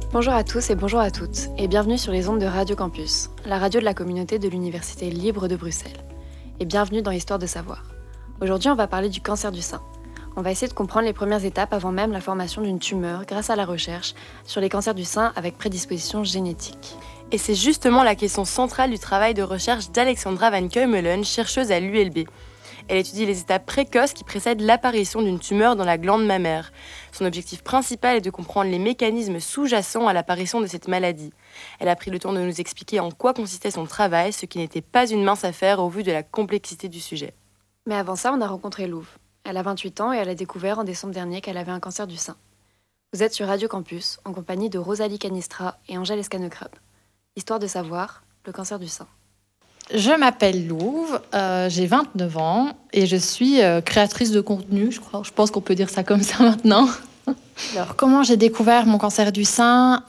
Bonjour à tous et bonjour à toutes, et bienvenue sur les ondes de Radio Campus, la radio de la communauté de l'Université libre de Bruxelles. Et bienvenue dans Histoire de savoir. Aujourd'hui, on va parler du cancer du sein. On va essayer de comprendre les premières étapes avant même la formation d'une tumeur grâce à la recherche sur les cancers du sein avec prédisposition génétique. Et c'est justement la question centrale du travail de recherche d'Alexandra Van Keumelen, chercheuse à l'ULB. Elle étudie les étapes précoces qui précèdent l'apparition d'une tumeur dans la glande mammaire. Son objectif principal est de comprendre les mécanismes sous-jacents à l'apparition de cette maladie. Elle a pris le temps de nous expliquer en quoi consistait son travail, ce qui n'était pas une mince affaire au vu de la complexité du sujet. Mais avant ça, on a rencontré Louve. Elle a 28 ans et elle a découvert en décembre dernier qu'elle avait un cancer du sein. Vous êtes sur Radio Campus, en compagnie de Rosalie Canistra et Angèle Escanecrab. Histoire de savoir, le cancer du sein. Je m'appelle Louve, j'ai 29 ans et je suis créatrice de contenu, je pense qu'on peut dire ça comme ça maintenant. Alors, comment j'ai découvert mon cancer du sein?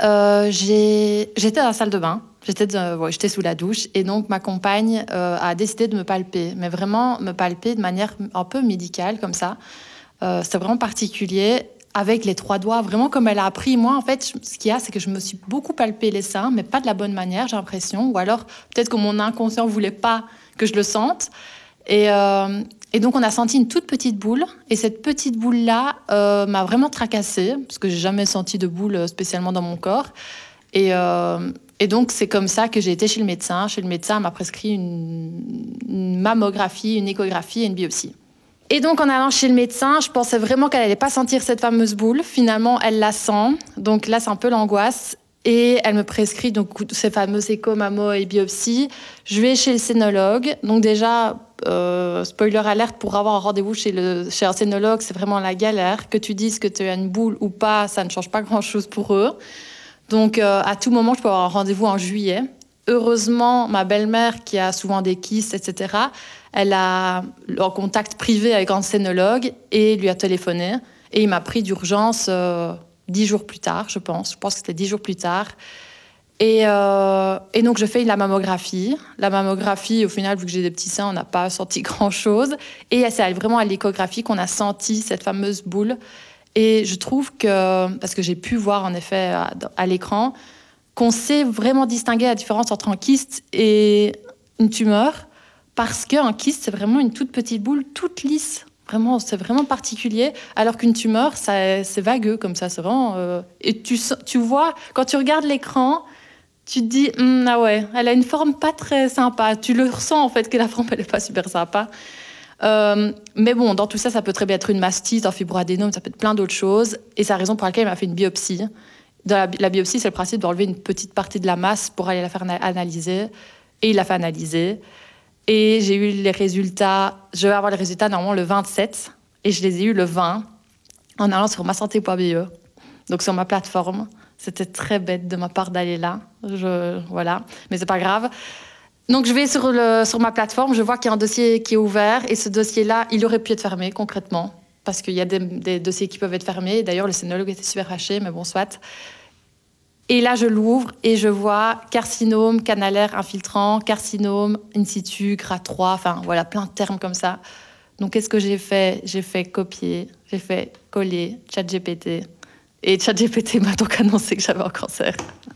J'étais dans la salle de bain, j'étais sous la douche et donc ma compagne a décidé de me palper, mais vraiment me palper de manière un peu médicale comme ça. C'était vraiment particulier. Avec les 3 doigts, vraiment comme elle a appris. Moi, en fait, ce qu'il y a, c'est que je me suis beaucoup palpé les seins, mais pas de la bonne manière, j'ai l'impression. Ou alors, peut-être que mon inconscient ne voulait pas que je le sente. Et donc, on a senti une toute petite boule. Et cette petite boule-là m'a vraiment tracassée, parce que je n'ai jamais senti de boule spécialement dans mon corps. Et donc, c'est comme ça que j'ai été chez le médecin. Chez le médecin, il m'a prescrit une mammographie, une échographie et une biopsie. Et donc, en allant chez le médecin, je pensais vraiment qu'elle n'allait pas sentir cette fameuse boule. Finalement, elle la sent. Donc là, c'est un peu l'angoisse. Et elle me prescrit donc ces fameuses échos, mammo et biopsie. Je vais chez le sénologue. Donc déjà, spoiler alerte, pour avoir un rendez-vous chez un sénologue, c'est vraiment la galère. Que tu dises que tu as une boule ou pas, ça ne change pas grand-chose pour eux. Donc, à tout moment, je peux avoir un rendez-vous en juillet. Heureusement, ma belle-mère, qui a souvent des kystes, etc., elle a en contact privé avec un scénologue et lui a téléphoné. Et il m'a pris d'urgence 10 jours plus tard, je pense. Je pense que c'était 10 jours plus tard. Et donc, je fais la mammographie. La mammographie, au final, vu que j'ai des petits seins, on n'a pas senti grand-chose. Et c'est vraiment à l'échographie qu'on a senti cette fameuse boule. Et je trouve que, parce que j'ai pu voir en effet à l'écran, qu'on sait vraiment distinguer la différence entre un kyste et une tumeur. Parce qu'un kyste, c'est vraiment une toute petite boule, toute lisse. Vraiment, c'est vraiment particulier. Alors qu'une tumeur, c'est vagueux comme ça. C'est vraiment, et tu vois, quand tu regardes l'écran, tu te dis, ah ouais, elle a une forme pas très sympa. Tu le ressens en fait que la forme, elle est pas super sympa. Mais bon, dans tout ça, ça peut très bien être une mastite, un fibroadénome, ça peut être plein d'autres choses. Et c'est la raison pour laquelle il m'a fait une biopsie. Dans la biopsie, c'est le principe d'enlever une petite partie de la masse pour aller la faire analyser. Et il l'a fait analyser. Et j'ai eu les résultats, je vais avoir les résultats normalement le 27, et je les ai eus le 20, en allant sur masanté.be, donc sur ma plateforme. C'était très bête de ma part d'aller là, voilà, mais c'est pas grave. Donc je vais sur ma plateforme, je vois qu'il y a un dossier qui est ouvert, et ce dossier-là, il aurait pu être fermé concrètement, parce qu'il y a des dossiers qui peuvent être fermés. D'ailleurs, le scénologue était super fâché, mais bon, soit. Et là, je l'ouvre et je vois carcinome canalaire infiltrant, carcinome in situ, grade 3, enfin voilà, plein de termes comme ça. Donc, qu'est-ce que j'ai fait? J'ai fait copier, j'ai fait coller ChatGPT. Et ChatGPT m'a donc annoncé que j'avais un cancer.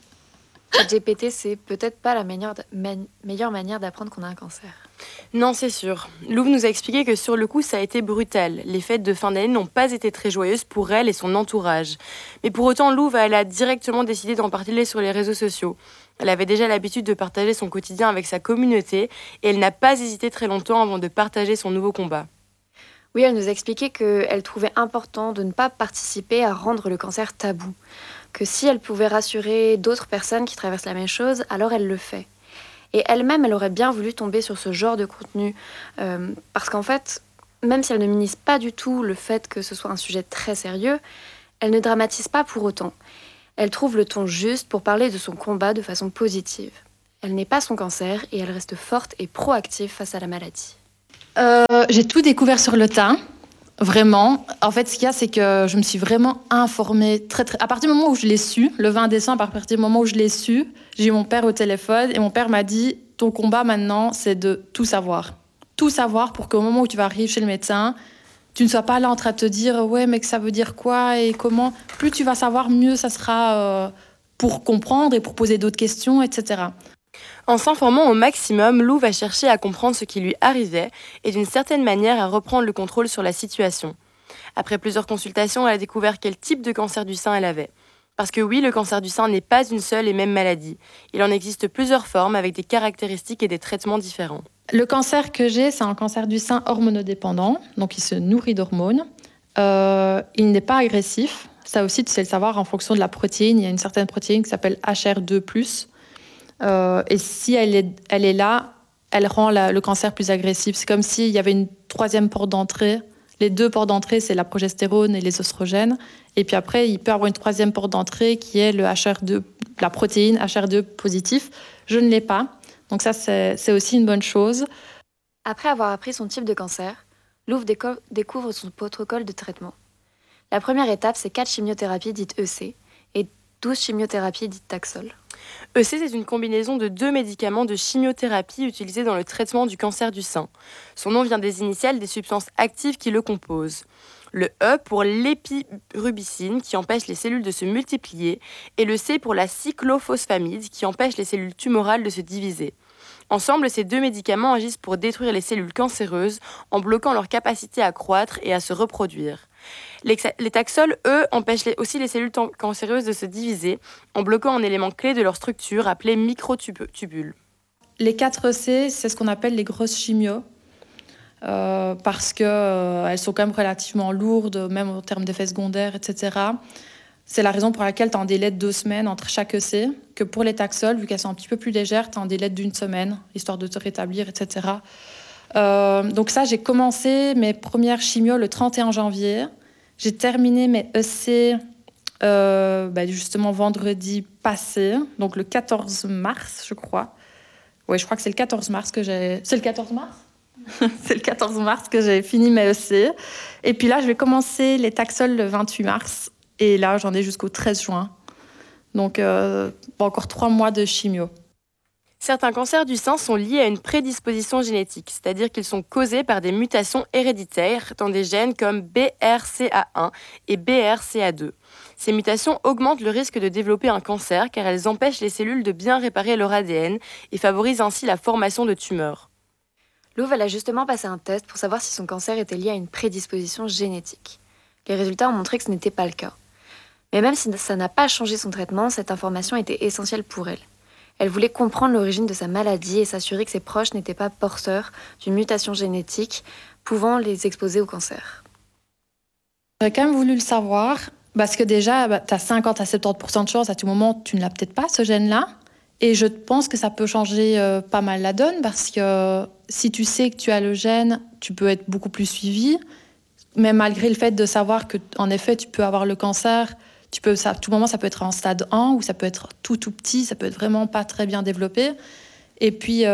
ChatGPT, c'est peut-être pas la meilleure manière d'apprendre qu'on a un cancer. Non, c'est sûr. Louve nous a expliqué que sur le coup, ça a été brutal. Les fêtes de fin d'année n'ont pas été très joyeuses pour elle et son entourage. Mais pour autant, Louve, elle a directement décidé d'en parler sur les réseaux sociaux. Elle avait déjà l'habitude de partager son quotidien avec sa communauté et elle n'a pas hésité très longtemps avant de partager son nouveau combat. Oui, elle nous a expliqué qu'elle trouvait important de ne pas participer à rendre le cancer tabou. Que si elle pouvait rassurer d'autres personnes qui traversent la même chose, alors elle le fait. Et elle-même, elle aurait bien voulu tomber sur ce genre de contenu. Parce qu'en fait, même si elle ne minimise pas du tout le fait que ce soit un sujet très sérieux, elle ne dramatise pas pour autant. Elle trouve le ton juste pour parler de son combat de façon positive. Elle n'est pas son cancer et elle reste forte et proactive face à la maladie. J'ai tout découvert sur le tas. Vraiment. En fait, ce qu'il y a, c'est que je me suis vraiment informée à partir du moment où je l'ai su, le 20 décembre, à partir du moment où je l'ai su, j'ai eu mon père au téléphone et mon père m'a dit « Ton combat maintenant, c'est de tout savoir. Tout savoir pour qu'au moment où tu vas arriver chez le médecin, tu ne sois pas là en train de te dire « Ouais, mais que ça veut dire quoi et comment ?» Plus tu vas savoir, mieux ça sera pour comprendre et pour poser d'autres questions, etc. En s'informant au maximum, Lou va chercher à comprendre ce qui lui arrivait et d'une certaine manière à reprendre le contrôle sur la situation. Après plusieurs consultations, elle a découvert quel type de cancer du sein elle avait. Parce que oui, le cancer du sein n'est pas une seule et même maladie. Il en existe plusieurs formes avec des caractéristiques et des traitements différents. Le cancer que j'ai, c'est un cancer du sein hormonodépendant, donc il se nourrit d'hormones. Il n'est pas agressif. Ça aussi, tu sais le savoir, en fonction de la protéine. Il y a une certaine protéine qui s'appelle HR2+. Et si elle est là, elle rend le cancer plus agressif. C'est comme s'il y avait une troisième porte d'entrée. Les deux portes d'entrée, c'est la progestérone et les oestrogènes. Et puis après, il peut y avoir une troisième porte d'entrée qui est le HR2, la protéine HR2 positif. Je ne l'ai pas. Donc ça, c'est aussi une bonne chose. Après avoir appris son type de cancer, Lou découvre son protocole de traitement. La première étape, c'est 4 chimiothérapies dites EC et 12 chimiothérapies dites Taxol. EC, c'est une combinaison de 2 médicaments de chimiothérapie utilisés dans le traitement du cancer du sein. Son nom vient des initiales des substances actives qui le composent. Le E pour l'épirubicine, qui empêche les cellules de se multiplier, et le C pour la cyclophosphamide, qui empêche les cellules tumorales de se diviser. Ensemble, ces 2 médicaments agissent pour détruire les cellules cancéreuses en bloquant leur capacité à croître et à se reproduire. Les Taxol, eux, empêchent aussi les cellules cancéreuses de se diviser en bloquant un élément clé de leur structure appelé microtubules. Les 4C, c'est ce qu'on appelle les grosses chimios, parce qu'elles sont quand même relativement lourdes, même en termes d'effets secondaires, etc. C'est la raison pour laquelle tu as un délai de 2 semaines entre chaque EC, que pour les Taxol, vu qu'elles sont un petit peu plus légères, tu as un délai d'1 semaine, histoire de te rétablir, etc. Donc ça, j'ai commencé mes premières chimios le 31 janvier. J'ai terminé mes EC justement vendredi passé, donc le 14 mars, je crois. Oui, je crois que c'est le 14 mars que j'ai... C'est le 14 mars ? C'est le 14 mars que j'ai fini mes EC. Et puis là, je vais commencer les Taxol le 28 mars. Et là, j'en ai jusqu'au 13 juin. Donc, encore 3 mois de chimio. Certains cancers du sein sont liés à une prédisposition génétique, c'est-à-dire qu'ils sont causés par des mutations héréditaires dans des gènes comme BRCA1 et BRCA2. Ces mutations augmentent le risque de développer un cancer car elles empêchent les cellules de bien réparer leur ADN et favorisent ainsi la formation de tumeurs. Lou a justement passé un test pour savoir si son cancer était lié à une prédisposition génétique. Les résultats ont montré que ce n'était pas le cas. Mais même si ça n'a pas changé son traitement, cette information était essentielle pour elle. Elle voulait comprendre l'origine de sa maladie et s'assurer que ses proches n'étaient pas porteurs d'une mutation génétique pouvant les exposer au cancer. J'aurais quand même voulu le savoir, parce que déjà, tu as 50 à 70% de chance, à tout moment, tu ne l'as peut-être pas, ce gène-là. Et je pense que ça peut changer pas mal la donne, parce que si tu sais que tu as le gène, tu peux être beaucoup plus suivi. Mais malgré le fait de savoir qu'en effet, tu peux avoir le cancer, à tout moment, ça peut être en stade 1 ou ça peut être tout petit, ça peut être vraiment pas très bien développé. Et puis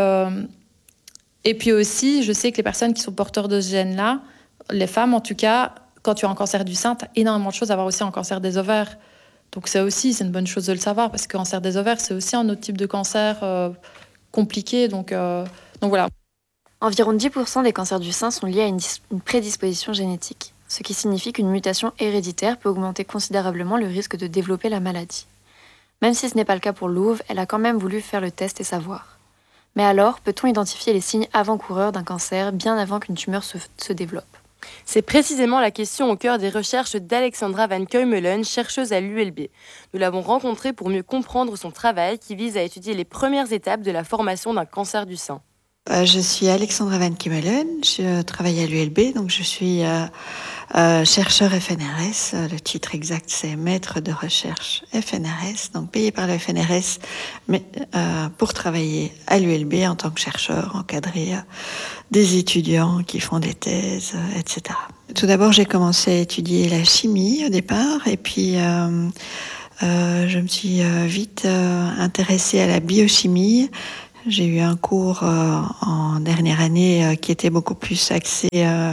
aussi, je sais que les personnes qui sont porteurs de ce gène-là, les femmes en tout cas, quand tu as un cancer du sein, tu as énormément de choses à avoir aussi un cancer des ovaires. Donc ça aussi, c'est une bonne chose de le savoir, parce que le cancer des ovaires, c'est aussi un autre type de cancer compliqué. Donc voilà. Environ 10% des cancers du sein sont liés à une prédisposition génétique, ce qui signifie qu'une mutation héréditaire peut augmenter considérablement le risque de développer la maladie. Même si ce n'est pas le cas pour Louve, elle a quand même voulu faire le test et savoir. Mais alors, peut-on identifier les signes avant-coureurs d'un cancer bien avant qu'une tumeur se développe ? C'est précisément la question au cœur des recherches d'Alexandra Van Keumelen, chercheuse à l'ULB. Nous l'avons rencontrée pour mieux comprendre son travail qui vise à étudier les premières étapes de la formation d'un cancer du sein. Je suis Alexandra Van Keumelen, je travaille à l'ULB, donc je suis chercheur FNRS. Le titre exact, c'est maître de recherche FNRS, donc payé par le FNRS, mais pour travailler à l'ULB en tant que chercheur, encadrer des étudiants qui font des thèses, etc. Tout d'abord, j'ai commencé à étudier la chimie au départ, et puis je me suis vite intéressée à la biochimie. J'ai eu un cours en dernière année qui était beaucoup plus axé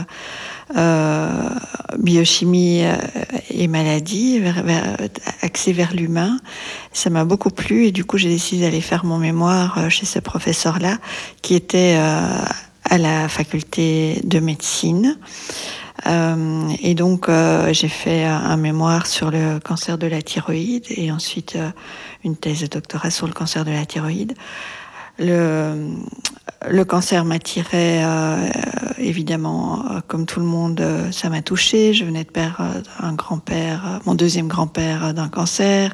biochimie et maladie, axé vers l'humain. Ça m'a beaucoup plu et du coup j'ai décidé d'aller faire mon mémoire chez ce professeur-là qui était à la faculté de médecine. Et donc, j'ai fait un mémoire sur le cancer de la thyroïde et ensuite une thèse de doctorat sur le cancer de la thyroïde. Le cancer m'attirait, évidemment, comme tout le monde, ça m'a touchée. Je venais de perdre un grand-père, mon deuxième grand-père d'un cancer.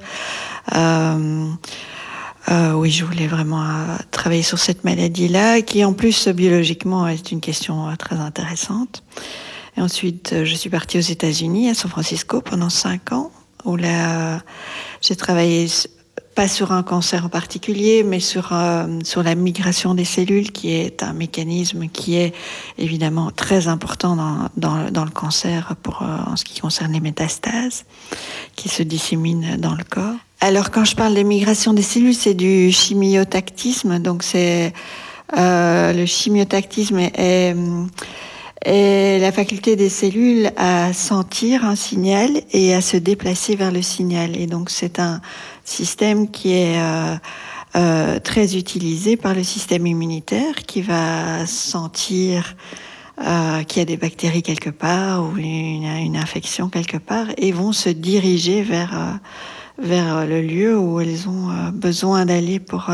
Oui, je voulais vraiment travailler sur cette maladie-là, qui en plus biologiquement est une question très intéressante. Et ensuite, je suis partie aux États-Unis, à San Francisco, pendant 5 ans, où là, j'ai travaillé pas sur un cancer en particulier, mais sur la migration des cellules, qui est un mécanisme qui est évidemment très important dans le cancer en ce qui concerne les métastases, qui se disséminent dans le corps. Alors, quand je parle des migrations des cellules, c'est du chimiotactisme. Donc, le chimiotactisme est la faculté des cellules à sentir un signal et à se déplacer vers le signal. Et donc, c'est un système qui est très utilisé par le système immunitaire, qui va sentir qu'il y a des bactéries quelque part ou une infection quelque part, et vont se diriger vers le lieu où elles ont besoin d'aller pour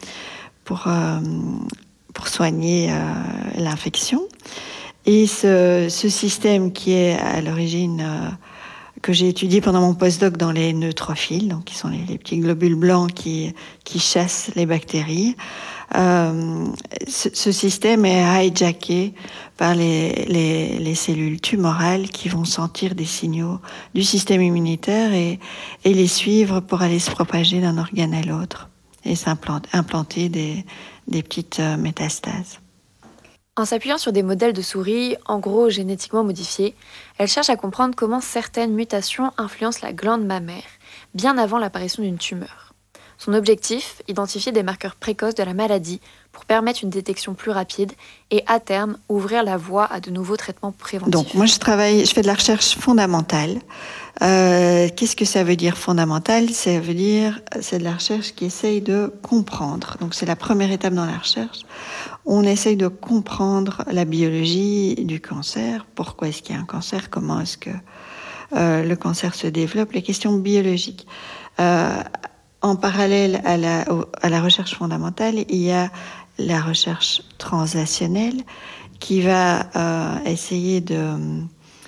soigner l'infection. Et ce système qui est à l'origine, que j'ai étudié pendant mon postdoc dans les neutrophiles, donc qui sont les petits globules blancs qui chassent les bactéries, ce système est hijacké par les cellules tumorales qui vont sentir des signaux du système immunitaire et les suivre pour aller se propager d'un organe à l'autre et implanter des petites métastases. En s'appuyant sur des modèles de souris, en gros génétiquement modifiés, elle cherche à comprendre comment certaines mutations influencent la glande mammaire, bien avant l'apparition d'une tumeur. Son objectif, identifier des marqueurs précoces de la maladie pour permettre une détection plus rapide et, à terme, ouvrir la voie à de nouveaux traitements préventifs. Donc, moi, je fais de la recherche fondamentale. Qu'est-ce que ça veut dire fondamentale ? Ça veut dire, c'est de la recherche qui essaye de comprendre. Donc, c'est la première étape dans la recherche. On essaye de comprendre la biologie du cancer. Pourquoi est-ce qu'il y a un cancer ? Comment est-ce que le cancer se développe ? Les questions biologiques. En parallèle à la recherche fondamentale, il y a la recherche translationnelle qui va essayer de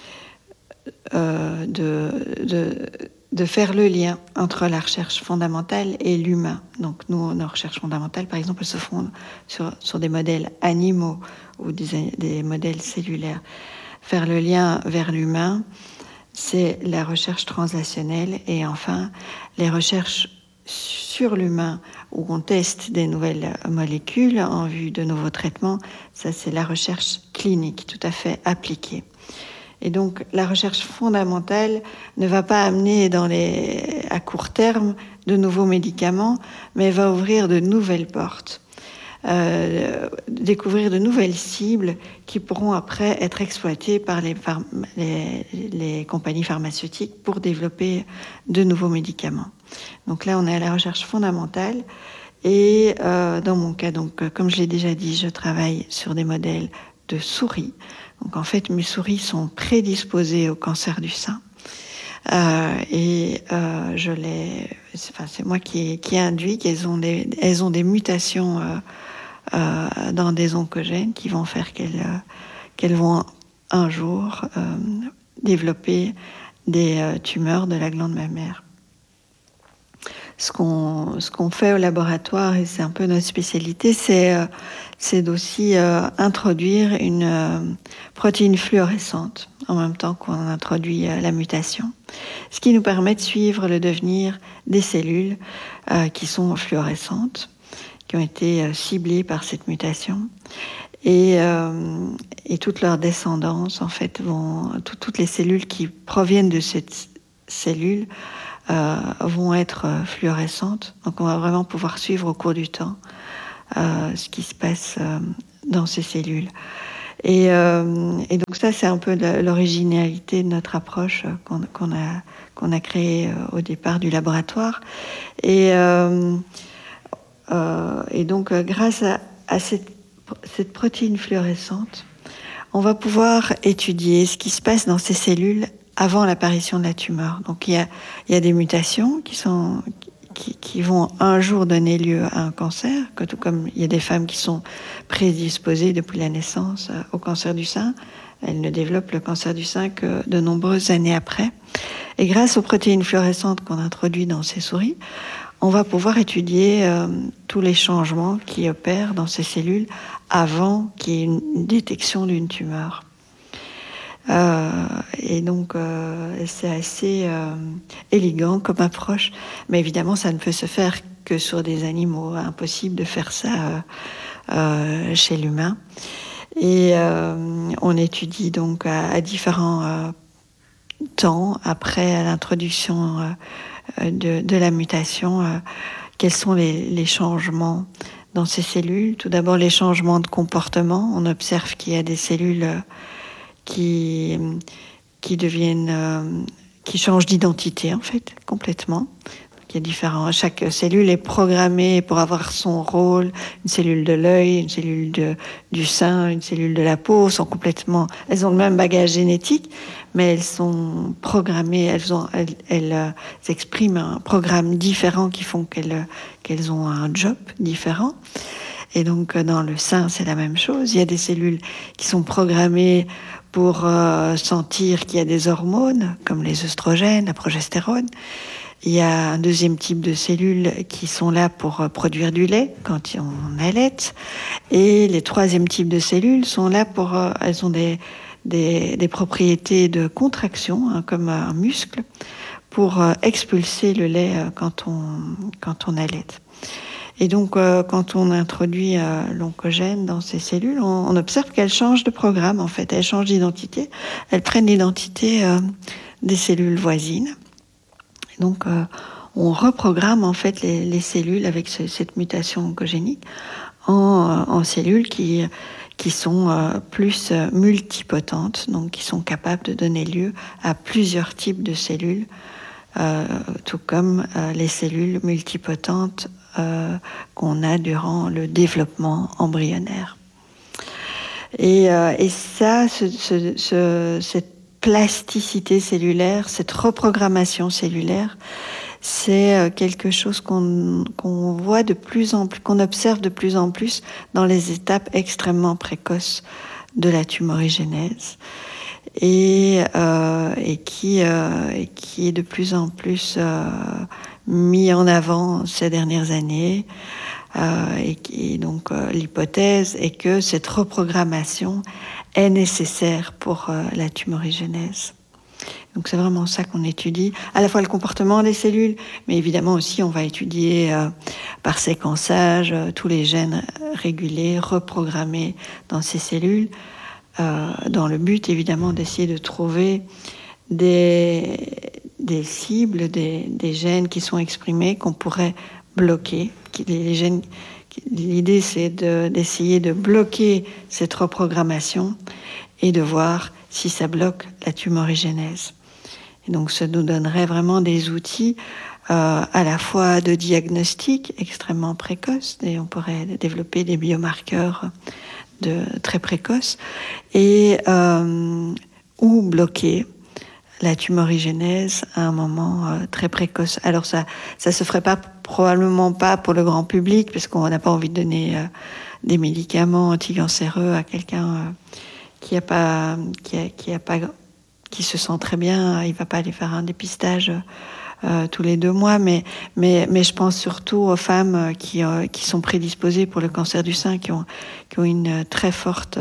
faire le lien entre la recherche fondamentale et l'humain. Donc, nos recherches fondamentales, par exemple, se fondent sur des modèles animaux ou des modèles cellulaires. Faire le lien vers l'humain, c'est la recherche translationnelle. Et enfin, les recherches sur l'humain, où on teste des nouvelles molécules en vue de nouveaux traitements, ça c'est la recherche clinique, tout à fait appliquée. Et donc la recherche fondamentale ne va pas amener à court terme de nouveaux médicaments, mais va ouvrir de nouvelles portes, découvrir de nouvelles cibles qui pourront après être exploitées par les compagnies pharmaceutiques pour développer de nouveaux médicaments. Donc là, on est à la recherche fondamentale. Et dans mon cas, donc, comme je l'ai déjà dit, je travaille sur des modèles de souris. Donc en fait, mes souris sont prédisposées au cancer du sein. C'est moi qui ai induit qu'elles ont des mutations dans des oncogènes qui vont faire qu'elles vont un jour développer des tumeurs de la glande mammaire. Ce qu'on fait au laboratoire, et c'est un peu notre spécialité, c'est d'aussi introduire une protéine fluorescente en même temps qu'on introduit la mutation, ce qui nous permet de suivre le devenir des cellules qui sont fluorescentes, qui ont été ciblées par cette mutation. Et toute leur descendance, en fait, toutes les cellules qui proviennent de cette cellule vont être fluorescentes. Donc on va vraiment pouvoir suivre au cours du temps ce qui se passe dans ces cellules. Et donc ça, c'est un peu l'originalité de notre approche qu'on a créée au départ du laboratoire. Et donc grâce à cette protéine fluorescente, on va pouvoir étudier ce qui se passe dans ces cellules avant l'apparition de la tumeur. Donc il y a des mutations qui vont un jour donner lieu à un cancer, tout comme il y a des femmes qui sont prédisposées depuis la naissance au cancer du sein. Elles ne développent le cancer du sein que de nombreuses années après. Et grâce aux protéines fluorescentes qu'on introduit dans ces souris, on va pouvoir étudier tous les changements qui opèrent dans ces cellules avant qu'il y ait une détection d'une tumeur. Et donc, c'est assez élégant comme approche. Mais évidemment, ça ne peut se faire que sur des animaux. Impossible de faire ça chez l'humain. Et on étudie donc à différents temps, après l'introduction de la mutation, quels sont les changements dans ces cellules. Tout d'abord, les changements de comportement. On observe qu'il y a des cellules qui changent d'identité, en fait, complètement. Il y a différents. Chaque cellule est programmée pour avoir son rôle. Une cellule de l'œil, une cellule du sein, une cellule de la peau elles ont le même bagage génétique, mais elles sont programmées. Elles expriment un programme différent qui font qu'elles ont un job différent. Et donc, dans le sein, c'est la même chose. Il y a des cellules qui sont programmées pour sentir qu'il y a des hormones, comme les œstrogènes, la progestérone. Il y a un deuxième type de cellules qui sont là pour produire du lait quand on allaite. Et les troisième types de cellules sont là pour... elles ont des propriétés de contraction, comme un muscle, pour expulser le lait quand on allaite. Et donc, quand on introduit l'oncogène dans ces cellules, on observe qu'elles changent de programme, en fait. Elles changent d'identité. Elles prennent l'identité des cellules voisines. Et donc, on reprogramme, en fait, les cellules avec cette mutation oncogénique en cellules qui sont plus multipotentes, donc qui sont capables de donner lieu à plusieurs types de cellules, tout comme les cellules multipotentes qu'on a durant le développement embryonnaire. Et ça, cette plasticité cellulaire, cette reprogrammation cellulaire, c'est quelque chose qu'on voit de plus en plus, qu'on observe de plus en plus dans les étapes extrêmement précoces de la tumorigénèse et qui est de plus en plus mis en avant ces dernières années. Et donc l'hypothèse est que cette reprogrammation est nécessaire pour la tumorigénèse. Donc c'est vraiment ça qu'on étudie, à la fois le comportement des cellules, mais évidemment aussi on va étudier par séquençage tous les gènes régulés, reprogrammés dans ces cellules, dans le but évidemment d'essayer de trouver des cibles, des gènes qui sont exprimés qu'on pourrait bloquer. Les gènes, l'idée c'est d'essayer de bloquer cette reprogrammation et de voir si ça bloque la tumorigénèse. Et donc ça nous donnerait vraiment des outils à la fois de diagnostic extrêmement précoce, et on pourrait développer des biomarqueurs très précoces, et ou bloquer la tumorigénèse à un moment très précoce. Alors ça se ferait probablement pas pour le grand public, parce qu'on n'a pas envie de donner des médicaments anticancéreux à quelqu'un qui se sent très bien. Il va pas aller faire un dépistage tous les 2 mois, mais je pense surtout aux femmes qui sont prédisposées pour le cancer du sein, qui ont une très forte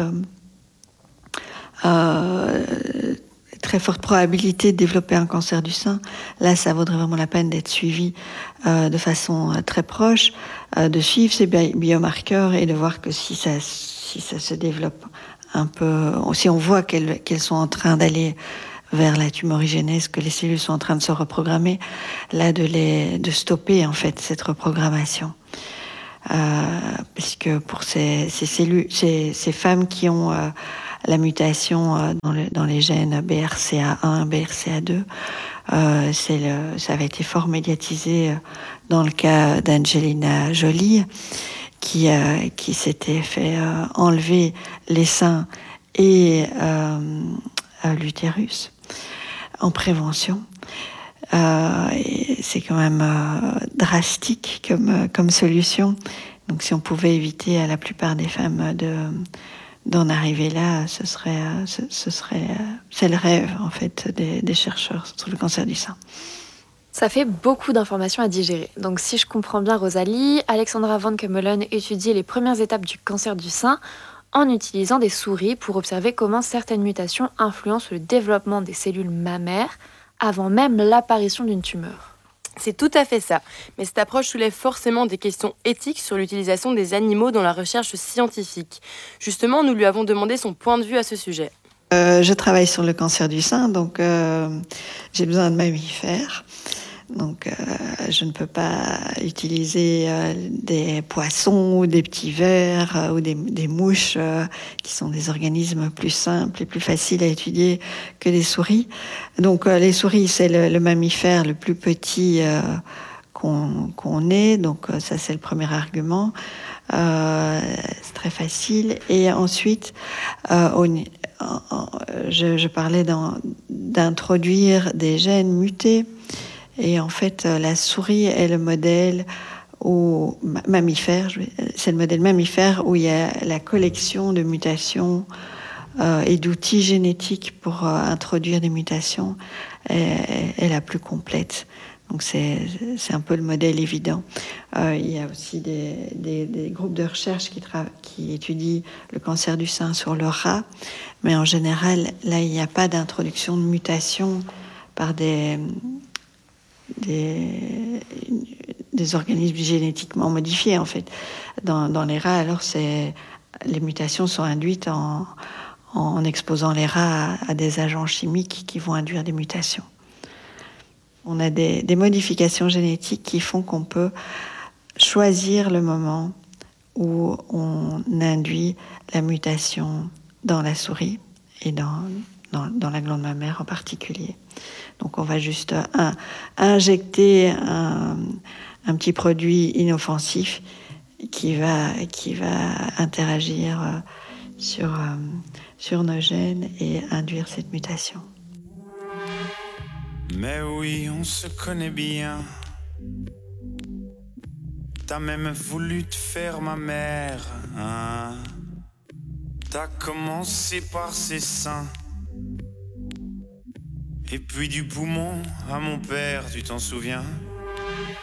probabilité de développer un cancer du sein. Là, ça vaudrait vraiment la peine d'être suivi de façon très proche, de suivre ces biomarqueurs et de voir que si ça se développe un peu, si on voit qu'elles sont en train d'aller vers la tumorigénèse, que les cellules sont en train de se reprogrammer, là de stopper en fait cette reprogrammation. Puisque pour ces cellules, ces femmes qui ont la mutation dans les gènes BRCA1, BRCA2, ça avait été fort médiatisé dans le cas d'Angelina Jolie, qui s'était fait enlever les seins et l'utérus en prévention. Et c'est quand même drastique comme solution. Donc si on pouvait éviter à la plupart des femmes d'en arriver là, c'est le rêve en fait des chercheurs sur le cancer du sein. Ça fait beaucoup d'informations à digérer. Donc si je comprends bien Rosalie, Alexandra Van Kemmelen étudie les premières étapes du cancer du sein en utilisant des souris pour observer comment certaines mutations influencent le développement des cellules mammaires avant même l'apparition d'une tumeur. C'est tout à fait ça, mais cette approche soulève forcément des questions éthiques sur l'utilisation des animaux dans la recherche scientifique. Justement, nous lui avons demandé son point de vue à ce sujet. Je travaille sur le cancer du sein, donc j'ai besoin de mammifères. Donc je ne peux pas utiliser des poissons ou des petits vers ou des mouches qui sont des organismes plus simples et plus faciles à étudier que des souris. Donc les souris, c'est le mammifère le plus petit qu'on ait. Donc ça, c'est le premier argument. C'est très facile. Et ensuite, je parlais d'introduire des gènes mutés. Et en fait, la souris est le modèle mammifère. C'est le modèle mammifère où il y a la collection de mutations et d'outils génétiques pour introduire des mutations est la plus complète. Donc c'est un peu le modèle évident. Il y a aussi des groupes de recherche qui étudient le cancer du sein sur le rat, mais en général, là, il n'y a pas d'introduction de mutations par des organismes génétiquement modifiés, en fait. Dans les rats, alors, les mutations sont induites en exposant les rats à des agents chimiques qui vont induire des mutations. On a des modifications génétiques qui font qu'on peut choisir le moment où on induit la mutation dans la souris et dans la glande mammaire en particulier. Donc on va juste injecter un petit produit inoffensif qui va interagir sur nos gènes et induire cette mutation. Mais oui, on se connaît bien. T'as même voulu te faire ma mère, hein? T'as commencé par ses seins. Et puis du poumon à mon père, tu t'en souviens?